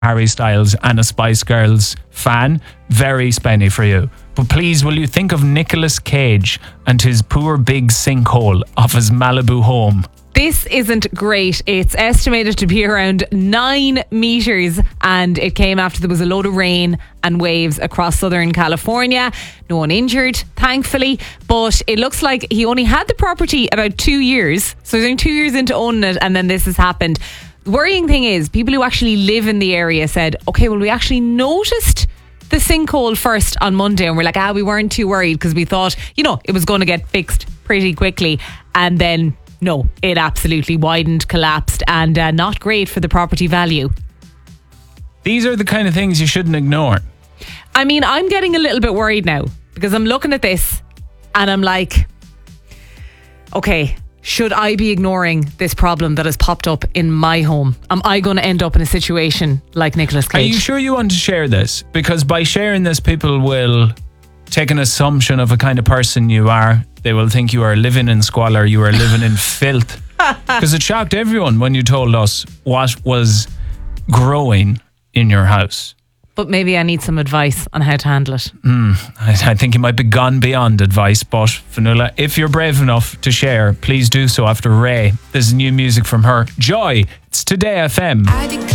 Harry Styles and a Spice Girls fan, very spenny for you. But please, will you think of Nicolas Cage and his poor big sinkhole off his Malibu home? This isn't great. It's estimated to be around 9 metres, and it came after there was a load of rain and waves across Southern California. No one injured, thankfully, but it looks like he only had the property about 2 years. So he's only 2 years into owning it, and then this has happened. The worrying thing is, people who actually live in the area said, okay, well, we actually noticed the sinkhole first on Monday, and we're like, we weren't too worried because we thought, it was going to get fixed pretty quickly. And then no, it absolutely widened, collapsed, and not great for the property value. These are the kind of things you shouldn't ignore. I mean, I'm getting a little bit worried now because I'm looking at this and I'm like, okay, should I be ignoring this problem that has popped up in my home? Am I going to end up in a situation like Nicolas Cage? Are you sure you want to share this? Because by sharing this, people will take an assumption of a kind of person you are. They will think you are living in squalor, you are living in filth. Because it shocked everyone when you told us what was growing in your house. But maybe I need some advice on how to handle it. I think you might be gone beyond advice, but Fionnuala, if you're brave enough to share, please do so after Ray. This is new music from her. Joy, it's Today FM.